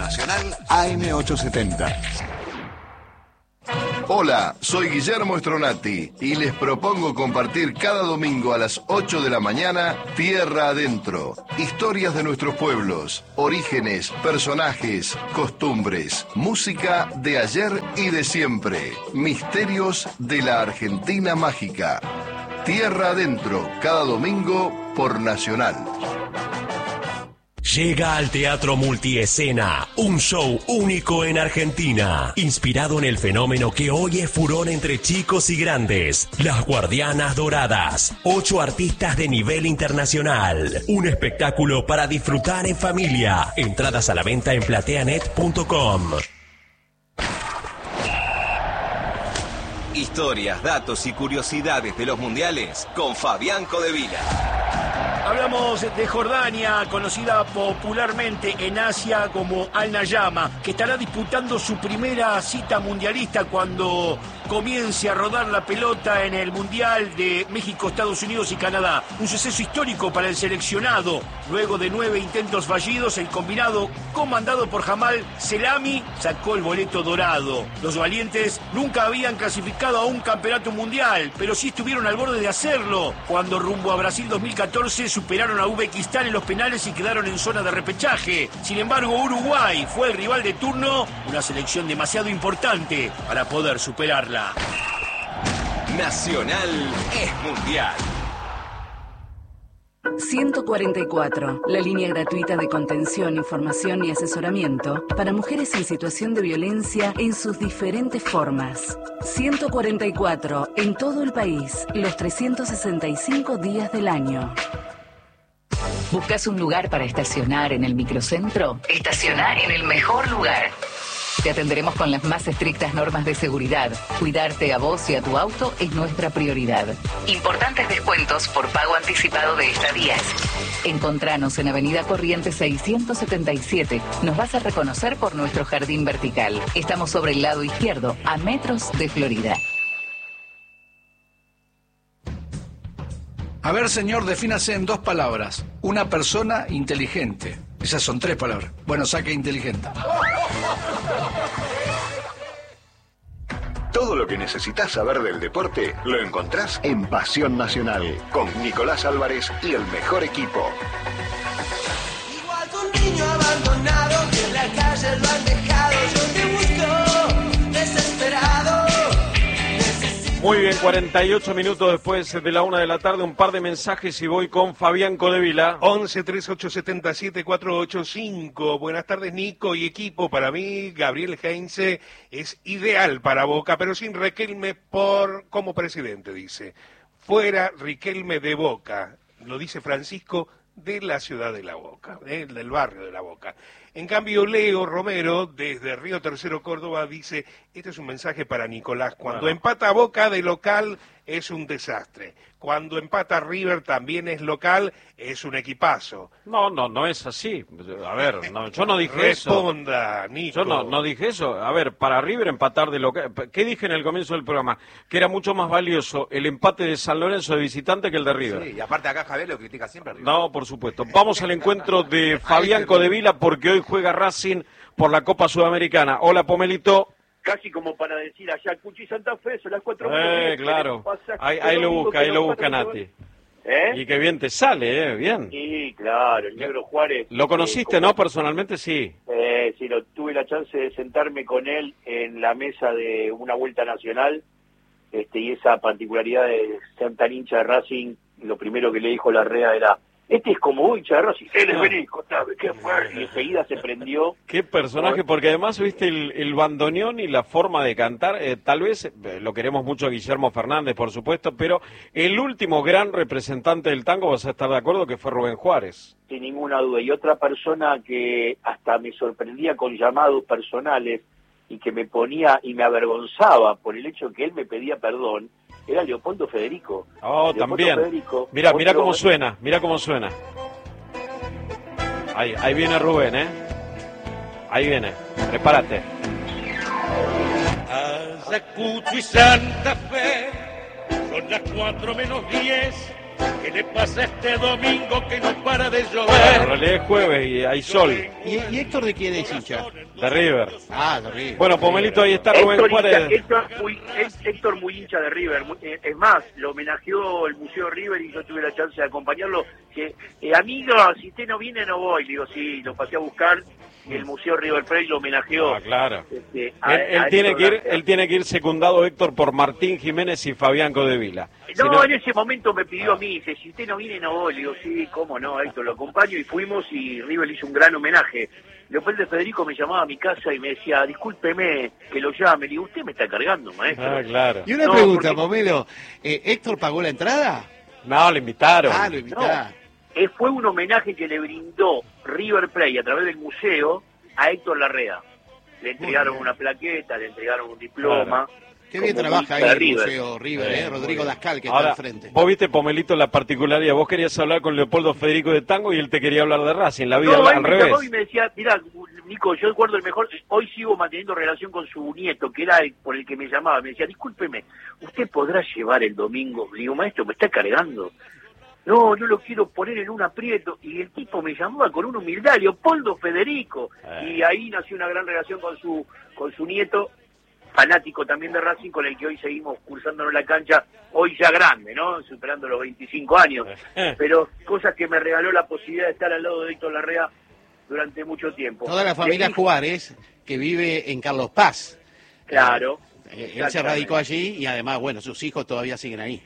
Nacional AM870. Hola, soy Guillermo Stronati y les propongo compartir cada domingo a las 8 de la mañana Tierra Adentro. Historias de nuestros pueblos, orígenes, personajes, costumbres, música de ayer y de siempre, misterios de la Argentina mágica. Tierra Adentro, cada domingo por Nacional. Llega al Teatro Multiescena, un show único en Argentina, inspirado en el fenómeno que hoy es furor entre chicos y grandes, Las Guardianas Doradas, 8 artistas de nivel internacional, un espectáculo para disfrutar en familia, entradas a la venta en plateanet.com. Historias, datos y curiosidades de los mundiales con Fabián Codevila. Hablamos de Jordania, conocida popularmente en Asia como Al Nayama, que estará disputando su primera cita mundialista cuando comience a rodar la pelota en el Mundial de México, Estados Unidos y Canadá. Un suceso histórico para el seleccionado. Luego de 9 intentos fallidos, el combinado comandado por Jamal Selami sacó el boleto dorado. Los valientes nunca habían clasificado a un campeonato mundial, pero sí estuvieron al borde de hacerlo cuando rumbo a Brasil 2014 superaron a Uzbekistán en los penales y quedaron en zona de repechaje. Sin embargo, Uruguay fue el rival de turno, una selección demasiado importante para poder superarla. Nacional es mundial. 144, la línea gratuita de contención, información y asesoramiento para mujeres en situación de violencia en sus diferentes formas. 144, en todo el país, los 365 días del año. ¿Buscas un lugar para estacionar en el microcentro? Estacioná en el mejor lugar. Te atenderemos con las más estrictas normas de seguridad. Cuidarte a vos y a tu auto es nuestra prioridad. Importantes descuentos por pago anticipado de estadías. Encontranos en Avenida Corrientes 677. Nos vas a reconocer por nuestro jardín vertical. Estamos sobre el lado izquierdo, a metros de Florida. A ver, señor, defínase en 2 palabras. Una persona inteligente. Esas son 3 palabras. Bueno, saque inteligente. Todo lo que necesitas saber del deporte lo encontrás en Pasión Nacional con Nicolás Álvarez y el mejor equipo. Igual que un niño abandonado que en la calle lo han dejado, yo te busco desesperado. Muy bien, 48 minutos después de la 1 de la tarde, un par de mensajes y voy con Fabián Codevila. 11 3877 7485. Buenas tardes, Nico y equipo. Para mí, Gabriel Heinze es ideal para Boca, pero sin Riquelme como presidente, dice. Fuera Riquelme de Boca, lo dice Francisco de la ciudad de La Boca, del barrio de La Boca. En cambio, Leo Romero, desde Río Tercero, Córdoba, dice, este es un mensaje para Nicolás, cuando empata Boca de local es un desastre, cuando empata River también es local, es un equipazo. No es así. A ver, yo no dije eso. Responda, Nico. Yo no dije eso. A ver, para River empatar de local, ¿qué dije en el comienzo del programa? Que era mucho más valioso el empate de San Lorenzo de visitante que el de River. Sí, y aparte acá Javier lo critica siempre a River. No, por supuesto. Vamos al encuentro de Fabián Codevila porque hoy juega Racing por la Copa Sudamericana. Hola, Pomelito. Casi como para decir allá Cuchi Santa Fe, son las 4. Claro. Ahí lo busca Nati. Y qué bien te sale, bien. Sí, claro, el Negro Juárez. ¿Lo conociste, no? Personalmente, sí. Sí, tuve la chance de sentarme con él en la mesa de una vuelta nacional, y esa particularidad de ser tan hincha de Racing, lo primero que le dijo Larrea era, este es como vos, hincha de Racing, él es vení, contame, qué fuerte. Y enseguida se prendió. Qué personaje, porque además viste el bandoneón y la forma de cantar, tal vez, lo queremos mucho a Guillermo Fernández, por supuesto, pero el último gran representante del tango, vas a estar de acuerdo, que fue Rubén Juárez. Sin ninguna duda, y otra persona que hasta me sorprendía con llamados personales y que me ponía y me avergonzaba por el hecho que él me pedía perdón, era Leopoldo Federico. Oh, Leopoldo también. Federico, Mira cómo suena, Ahí viene Rubén, Ahí viene, prepárate. Ayacucho y Santa Fe, son las 4 menos 10. ¿Qué le pasa este domingo que no para de En llover? realidad es jueves y hay sol. ¿Y Héctor de quién es hincha? De River. Ah, de River. Bueno, Pomelito, ahí está Rubén Juárez. Héctor muy hincha de River. Es más, lo homenajeó el Museo River y yo tuve la chance de acompañarlo. Que, amigo, si usted no viene, no voy. Le digo, sí, lo pasé a buscar y el Museo River Plate lo homenajeó. Ah, claro. A Él tiene que ir secundado, Héctor, por Martín Jiménez y Fabián Codevila. No, en ese momento me pidió a mí, dice, si usted no viene, no voy. Le digo, sí, cómo no, Héctor, lo acompaño y fuimos y River le hizo un gran homenaje. Leopoldo Federico me llamaba a mi casa y me decía, discúlpeme que lo llame. Le digo, usted me está cargando, maestro. Ah, claro. Y una pregunta, Pomelo, ¿Héctor pagó la entrada? No, le invitaron. Ah, lo invitaron. Fue un homenaje que le brindó River Plate a través del museo a Héctor Larrea. Le entregaron una plaqueta, le entregaron un diploma. Qué bien como trabaja ahí hincha de el River. Museo River, Rodrigo Dascal, que está Ahora, al frente. vos viste, Pomelito, la particularidad. Vos querías hablar con Leopoldo Federico de Tango y él te quería hablar de Racing. La vida No, él al me revés. llamó y me decía, mira, Nico, yo recuerdo el mejor, hoy sigo manteniendo relación con su nieto, que era el por el que me llamaba. Me decía, discúlpeme, ¿usted podrá llevar el domingo? Le digo, maestro, me está cargando. No, yo lo quiero poner en un aprieto. Y el tipo me llamaba con una humildad, Leopoldo Federico. Y ahí nació una gran relación con su nieto, fanático también de Racing, con el que hoy seguimos cursándonos la cancha, hoy ya grande, ¿no? Superando los 25 años. Pero cosas que me regaló la posibilidad de estar al lado de Héctor Larrea durante mucho tiempo. Toda la familia Juárez, que vive en Carlos Paz. Claro. Él se radicó allí y además, bueno, sus hijos todavía siguen ahí.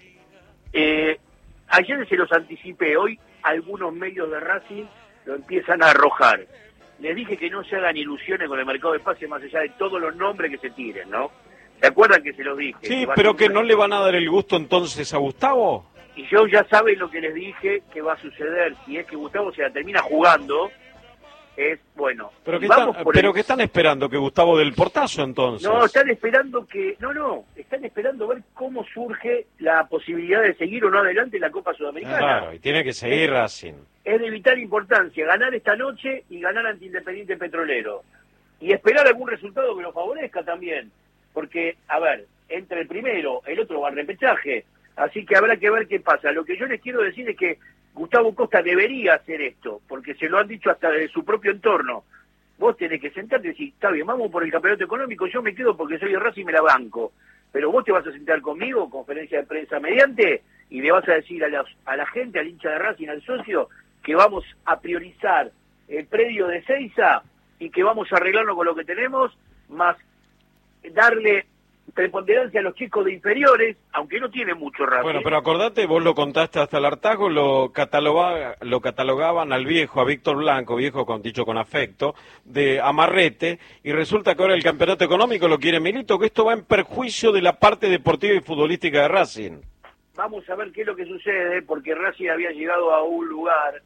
Ayer se los anticipé, hoy algunos medios de Racing lo empiezan a arrojar. Les dije que no se hagan ilusiones con el mercado de pases más allá de todos los nombres que se tiren, ¿no? ¿Se acuerdan que se los dije? Sí, pero que no le van a dar el gusto entonces a Gustavo. Y yo ya saben lo que les dije que va a suceder. Si es que Gustavo se la termina jugando, es bueno. Pero Pero ¿qué están esperando? ¿Que Gustavo del portazo entonces? No, están esperando están esperando ver cómo surge la posibilidad de seguir o no adelante en la Copa Sudamericana. Claro, y tiene que seguir Racing. Es de vital importancia ganar esta noche y ganar ante Independiente Petrolero. Y esperar algún resultado que lo favorezca también. Porque, a ver, entre el primero, el otro va al repechaje. Así que habrá que ver qué pasa. Lo que yo les quiero decir es que Gustavo Costa debería hacer esto, porque se lo han dicho hasta de su propio entorno. Vos tenés que sentarte y decir, está bien, vamos por el campeonato económico, yo me quedo porque soy de Racing y me la banco. Pero vos te vas a sentar conmigo, conferencia de prensa mediante, y le vas a decir a la gente, al hincha de Racing, al socio, que vamos a priorizar el predio de Seiza y que vamos a arreglarlo con lo que tenemos, más darle preponderancia a los chicos de inferiores, aunque no tiene mucho Racing. Bueno, pero acordate, vos lo contaste hasta el hartazgo, lo catalogaban al viejo, a Víctor Blanco, viejo dicho con afecto, de amarrete, y resulta que ahora el campeonato económico lo quiere Milito, que esto va en perjuicio de la parte deportiva y futbolística de Racing. Vamos a ver qué es lo que sucede, porque Racing había llegado a un lugar,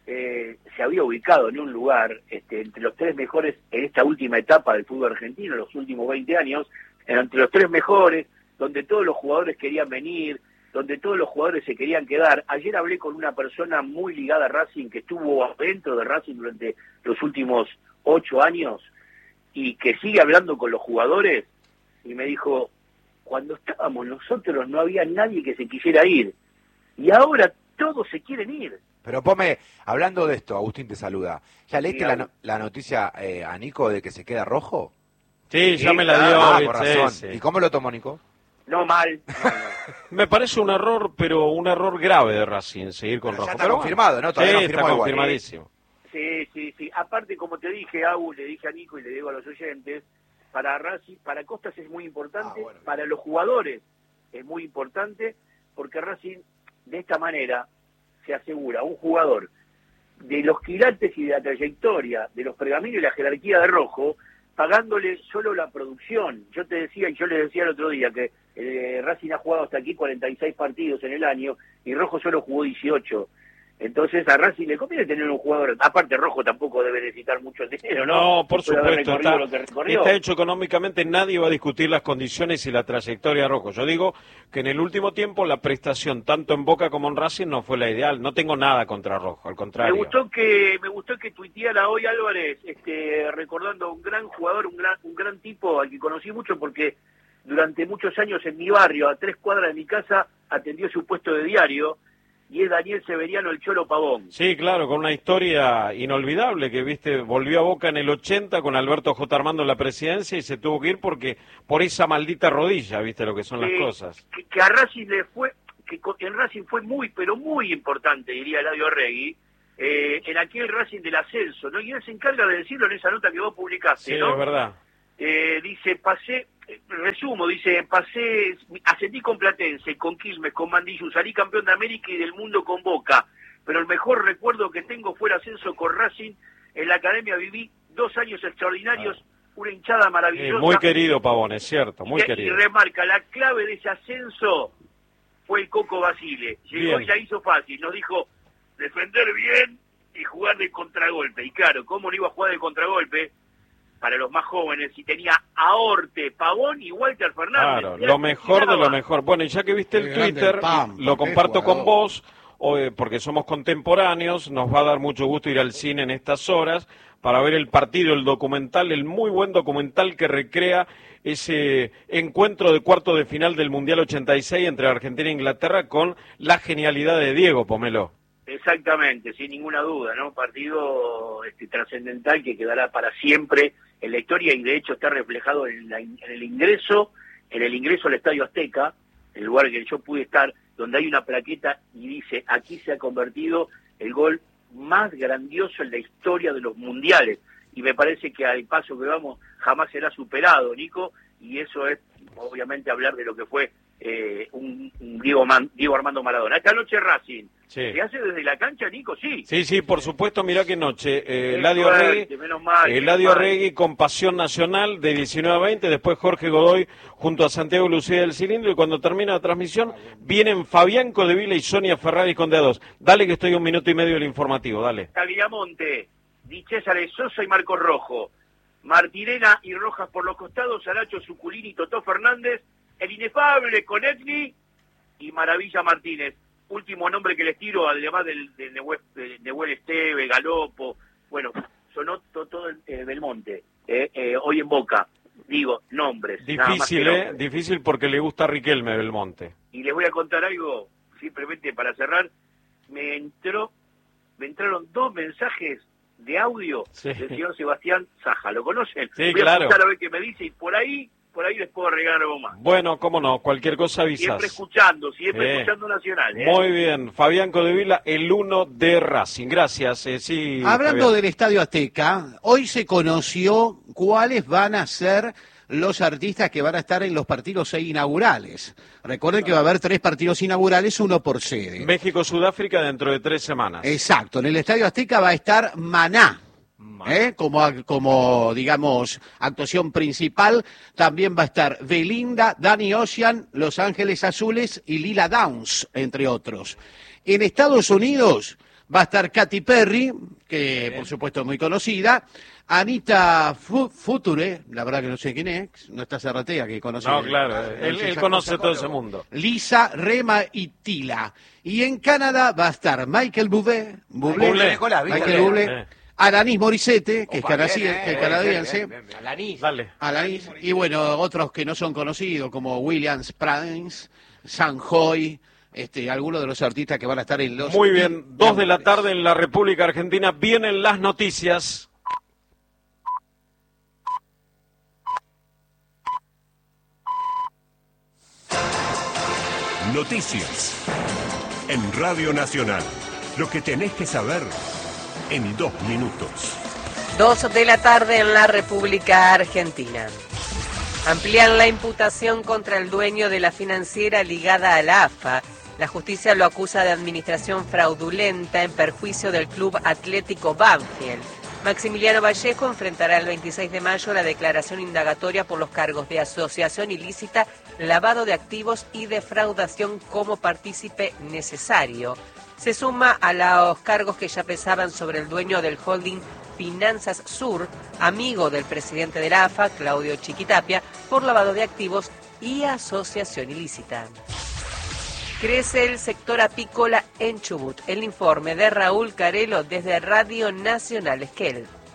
se había ubicado en un lugar, entre los tres mejores en esta última etapa del fútbol argentino, en los últimos 20 años, entre los tres mejores, donde todos los jugadores querían venir, donde todos los jugadores se querían quedar. Ayer hablé con una persona muy ligada a Racing, que estuvo adentro de Racing durante los últimos 8 años, y que sigue hablando con los jugadores, y me dijo, cuando estábamos nosotros no había nadie que se quisiera ir, y ahora todos se quieren ir. Pero Pome, hablando de esto, Agustín te saluda. ¿Ya leíste Sí, la noticia a Nico de que se queda rojo? Sí, ya me la dio. Por razón. Sí. ¿Y cómo lo tomó Nico? No mal. Me parece un error, pero un error grave de Racing, seguir con Pero Rojo. ya está Pero confirmado, bueno. ¿no? Todavía Sí, no firmó está igual. confirmadísimo. Sí. Aparte, como te dije, Agus, le dije a Nico y le digo a los oyentes, para Racing, para Costas es muy importante, para los jugadores es muy importante, porque Racing de esta manera se asegura un jugador de los quilates y de la trayectoria, de los pergaminos y la jerarquía de Rojo, pagándole solo la producción. Yo te decía, y yo les decía el otro día, que Racing ha jugado hasta aquí 46 partidos en el año, y Rojo solo jugó 18. Entonces a Racing le conviene tener un jugador, aparte Rojo tampoco debe necesitar mucho dinero, ¿no? No, por Después de haber supuesto, recorrido lo que recorrió. está hecho económicamente, nadie va a discutir las condiciones y la trayectoria de Rojo. Yo digo que en el último tiempo la prestación, tanto en Boca como en Racing, no fue la ideal. No tengo nada contra Rojo, al contrario. Me gustó que tuiteara hoy Álvarez, recordando a un gran jugador, un gran tipo al que conocí mucho porque durante muchos años en mi barrio, a 3 cuadras de mi casa, atendió su puesto de diario, y es Daniel Severiano el Cholo Pavón. Sí, claro, con una historia inolvidable que, viste, volvió a Boca en el 80 con Alberto J. Armando en la presidencia y se tuvo que ir porque por esa maldita rodilla, viste lo que son las cosas. Que a Racing le fue, en Racing fue muy, pero muy importante, diría Eladio Arregui, en aquel Racing del ascenso, ¿no? Y él se encarga de decirlo en esa nota que vos publicaste, sí, ¿no? Es verdad. Dice, ascendí con Platense, con Quilmes, con Mandillú, salí campeón de América y del mundo con Boca, pero el mejor recuerdo que tengo fue el ascenso con Racing. En la academia viví 2 años extraordinarios, una hinchada maravillosa. Muy querido Pavón, es cierto, muy querido. Y remarca, la clave de ese ascenso fue el Coco Basile. Llegó Bien. y la hizo fácil, nos dijo defender bien y jugar de contragolpe. Y claro, ¿cómo no iba a jugar de contragolpe? Para los más jóvenes, y tenía a Orte, Pavón y Walter Fernández. Claro, lo mejor de lo mejor. Bueno, y ya que viste el Twitter, lo comparto con vos, porque somos contemporáneos, nos va a dar mucho gusto ir al cine en estas horas para ver el partido, el documental, el muy buen documental que recrea ese encuentro de cuarto de final del Mundial 86 entre Argentina e Inglaterra con la genialidad de Diego, Pomelo. Exactamente, sin ninguna duda, ¿no? Partido trascendental que quedará para siempre en la historia y de hecho está reflejado en el ingreso al Estadio Azteca, el lugar en el que yo pude estar, donde hay una plaqueta y dice, aquí se ha convertido el gol más grandioso en la historia de los mundiales. Y me parece que al paso que vamos jamás será superado, Nico, y eso es obviamente hablar de lo que fue un Diego Armando Maradona. Esta noche Racing. Sí. ¿Se hace desde la cancha, Nico? Sí. Sí, por supuesto, mirá qué noche. Eladio Arregui con Pasión Nacional de 19 a 20, después Jorge Godoy junto a Santiago Lucía del Cilindro, y cuando termina la transmisión vienen Fabián Codevila y Sonia Ferrari con D2. Dale que estoy 1 minuto y medio del informativo, dale. Tagliamonte, Di César Sosa y Marcos Rojo, Martirena y Rojas por los costados, Aracho Suculini y Totó Fernández, el inefable Conecni y Maravilla Martínez. Último nombre que les tiro, además de Nehuel Esteve, Galopo, bueno, sonó todo Belmonte, hoy en Boca, digo, nombres. Difícil, difícil porque le gusta a Riquelme Belmonte. Y les voy a contar algo, simplemente para cerrar, me entraron 2 mensajes de audio del señor Sebastián Saja, ¿lo conocen? Sí, voy claro. A escuchar a ver qué me dice y por ahí les puedo regalar algo más. Bueno, cómo no, cualquier cosa avisas. Siempre escuchando Nacional. Muy bien, Fabián Codevila, el 1 de Racing. Gracias, sí. Hablando Fabián del Estadio Azteca, hoy se conoció cuáles van a ser los artistas que van a estar en los partidos inaugurales. Recuerden que va a haber 3 partidos inaugurales, 1 por sede. México-Sudáfrica dentro de 3 semanas. Exacto, en el Estadio Azteca va a estar Maná. Como digamos actuación principal. También va a estar Belinda, Danny Ocean, Los Ángeles Azules y Lila Downs, entre otros. En Estados Unidos va a estar Katy Perry, que por supuesto es muy conocida, Anita Future, la verdad que no sé quién es, no está Zarratea que conoce. No, claro, él conoce todo ese mundo. Lisa, Rema y Tila. Y en Canadá va a estar Michael Bublé. Alanis Morissette, que es canadiense. Alanis. Y bueno, otros que no son conocidos, como Williams Prince, Sanjoy, algunos de los artistas que van a estar en los... Muy bien, 2 de la tarde en la República Argentina. Vienen las noticias. Noticias. En Radio Nacional. Lo que tenés que saber en 2 minutos. 2 de la tarde en la República Argentina. Amplían la imputación contra el dueño de la financiera ligada a la AFA. La justicia lo acusa de administración fraudulenta en perjuicio del Club Atlético Banfield. Maximiliano Vallejo enfrentará el 26 de mayo la declaración indagatoria por los cargos de asociación ilícita, lavado de activos y defraudación como partícipe necesario. Se suma a los cargos que ya pesaban sobre el dueño del holding Finanzas Sur, amigo del presidente de la AFA, Claudio Chiquitapia, por lavado de activos y asociación ilícita. Crece el sector apícola en Chubut. El informe de Raúl Carelo desde Radio Nacional Esquel.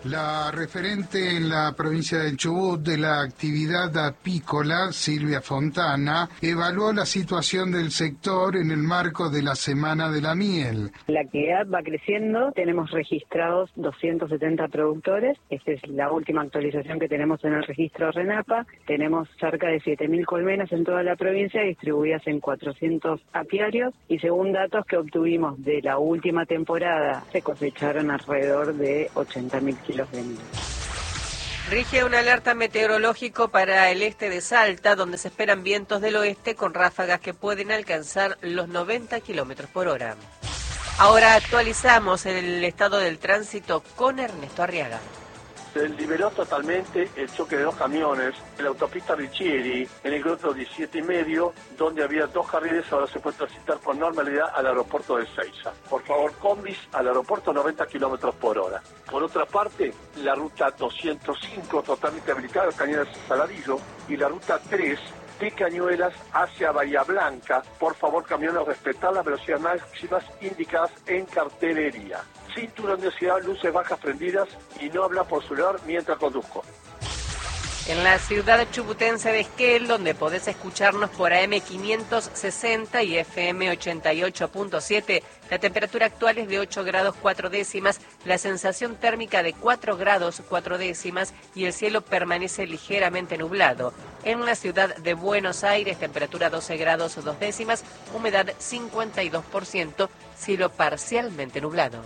La referente en la provincia del Chubut de la actividad apícola, Silvia Fontana, evaluó la situación del sector en el marco de la Semana de la Miel. La actividad va creciendo, tenemos registrados 270 productores, esta es la última actualización que tenemos en el registro RENAPA, tenemos cerca de 7.000 colmenas en toda la provincia distribuidas en 400 apiarios y según datos que obtuvimos de la última temporada se cosecharon alrededor de 80.000 kilos de miel. Rige un alerta meteorológico para el este de Salta, donde se esperan vientos del oeste con ráfagas que pueden alcanzar los 90 kilómetros por hora. Ahora actualizamos el estado del tránsito con Ernesto Arriaga. Se liberó totalmente el choque de dos camiones en la autopista Richieri, en el kilómetro 17,5, donde había dos carriles, ahora se puede transitar con normalidad al aeropuerto de Ezeiza. Por favor, combis al aeropuerto 90 kilómetros por hora. Por otra parte, la ruta 205 totalmente habilitada, Cañuelas Saladillo, y la ruta 3 de Cañuelas hacia Bahía Blanca. Por favor, camiones, respetar las velocidades máximas indicadas en cartelería. Cinturón de seguridad, luces bajas prendidas y no habla por celular mientras conduzco. En la ciudad chubutense de Esquel, donde podés escucharnos por AM 560 y FM 88.7, la temperatura actual es de 8 grados 4 décimas, la sensación térmica de 4 grados 4 décimas y el cielo permanece ligeramente nublado. En la ciudad de Buenos Aires, temperatura 12 grados 2 décimas, humedad 52%, cielo parcialmente nublado.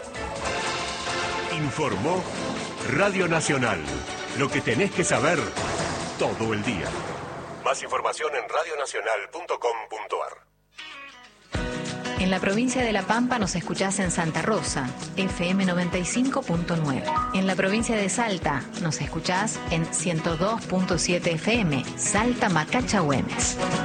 Informó Radio Nacional. Lo que tenés que saber todo el día. Más información en radionacional.com.ar. En la provincia de La Pampa nos escuchás en Santa Rosa, FM 95.9. En la provincia de Salta nos escuchás en 102.7 FM, Salta Macacha Güemes.